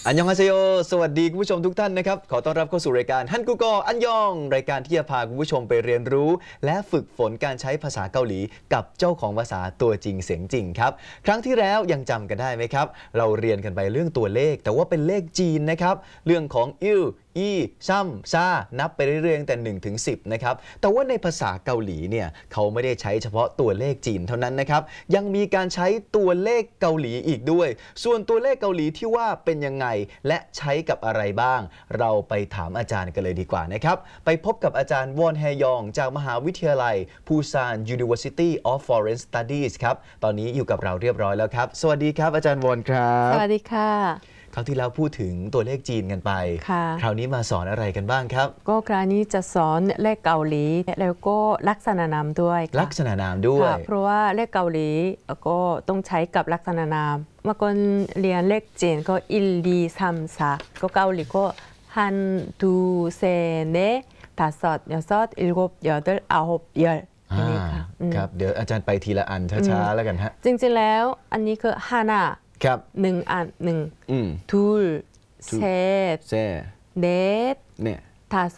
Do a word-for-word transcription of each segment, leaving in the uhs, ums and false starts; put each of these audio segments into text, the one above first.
อันยองฮาเซโยสวัสดีคุณผู้ชมทุกท่านนะครับขอต้อนรับเข้าสู่รายการฮันกุโกอันยองรายการที่จะพาคุณผู้ชมไปเรียนรู้และฝึกฝนการใช้ภาษาเกาหลีกับเจ้าของภาษาตัวจริงเสียงจริงครับครั้งที่แล้วยังจำกันได้ไหมครับเราเรียนกันไปเรื่องตัวเลขแต่ว่าเป็นเลขจีนนะครับเรื่องของอิลอีซัมซานับไปเรื่อยๆตั้งแต่หนึ่งถึงสิบนะครับแต่ว่าในภาษาเกาหลีเนี่ยเขาไม่ได้ใช้เฉพาะตัวเลขจีนเท่านั้นนะครับยังมีการใช้ตัวเลขเกาหลีอีกด้วยส่วนตัวเลขเกาหลีที่ว่าเป็นยังไงและใช้กับอะไรบ้างเราไปถามอาจารย์กันเลยดีกว่านะครับไปพบกับอาจารย์วอนแฮยองจากมหาวิทยาลัยปูซาน University of Foreign Studies ครับตอนนี้อยู่กับเราเรียบร้อยแล้วครับสวัสดีครับอาจารย์วอนครับสวัสดีค่ะคราวที่แล้วพูดถึงตัวเลขจีนกันไปคราวนี้มาสอนอะไรกันบ้างครับก็คราวนี้จะสอนเลขเกาหลีแล้วก็ลักษณะนามด้วยลักษณะนามด้วยเพราะว่าเลขเกาหลีก็ต้องใช้กับลักษณะนามเมื่อก่อนเรียนเลขจีนก็อิลดีซัมซาก็เกาหลีก็ฮันดูเซเน다섯여섯일곱여덟아홉열นี่ค่ะครับเดี๋ยวอาจารย์ไปทีละอันช้าๆแล้วกันฮะจริงๆแล้วอันนี้คือฮานาครับหนึ่งอันหนึ่งทูลเซตเดทเนี่ย 다섯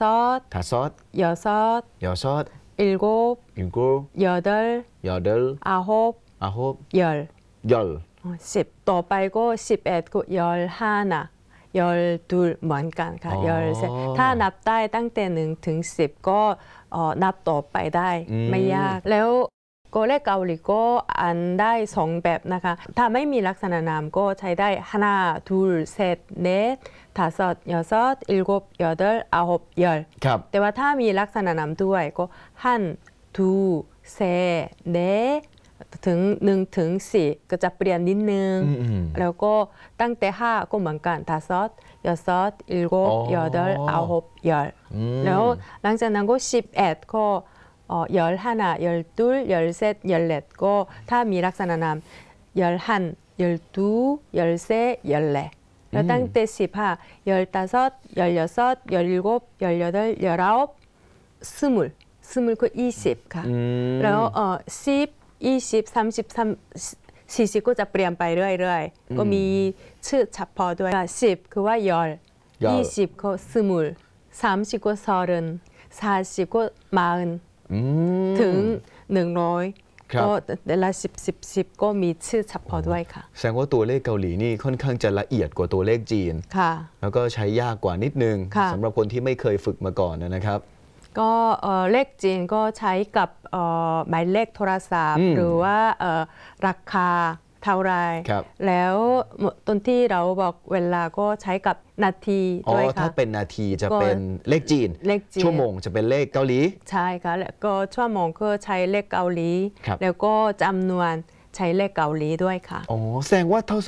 다섯여섯여섯일곱일곱여덟여덟아홉아홉열열 สิบต่อไปก็สิบเอ็ดก็ยอลห้านะยอลดูเหมือนกันค่ะยอลเซถ้านับได้ตั้งแต่หนึ่งถึงสิบก็นับต่อไปได้ไม่ยากแล้วก็เลขเกาหลีก็อ่านได้สองแบบนะคะถ้าไม่มีลักษณะนามก็ใช้ได้ฮานาทูลเซตเนต다섯여섯일곱여덟아홉열แต่ว่าถ้ามีลักษณะนามด้วยก็ฮันทูเซเนถึงหนึ่งถึงสี่ก็จะเปลี่ยนนิดนึงแล้วก็ตั้งแต่ห้าก็เหมือนกัน다섯여섯일곱여덟아홉열แล้วหลังจากนั้นก็สิบเอ็ดก็열하나열둘열셋열넷ก็ถ้ามีลักษณะนาม열한열두열세열네แล้วตั้งแต่สิบห้า열다섯열여섯열일곱열여덟열아홉 스물스물ก็ยี่สิบค่ะแล้วเอ่อสิบยี่สิบสามสิบสามสี่สิบก็จะเปลี่ยนไปเรื่อยๆก็มีชื่อเฉพาะด้วยสิบคือว่า열ยี่สิบก็스물สามสิบก็서른สี่สิบก็마흔ถึงหนึ่งร้อยก็แต่ละสิบสิบสิบก็มีชื่อเฉพาะด้วยค่ะแสดงว่าตัวเลขเกาหลีนี่ค่อนข้างจะละเอียดกว่าตัวเลขจีนค่ะแล้วก็ใช้ยากกว่านิดนึงสำหรับคนที่ไม่เคยฝึกมาก่อนนะครับก็เลขจีนก็ใช้กับหมายเลขโทรศัพท์หรือว่าราคาเท่าไรแล้วตอนที่เราบอกเวลาก็ใช้กับนาทีด้วยค่ะถ้าเป็นนาทีจะเป็นเลขจีนชั่วโมงจะเป็นเลขเกาหลีใช่ค่ะแล้วก็ชั่วโมงก็ใช้เลขเกาหลีแล้วก็จำนวนใช้เลขเกาหลีด้วยค่ะอ๋อแสดงว่าเท่า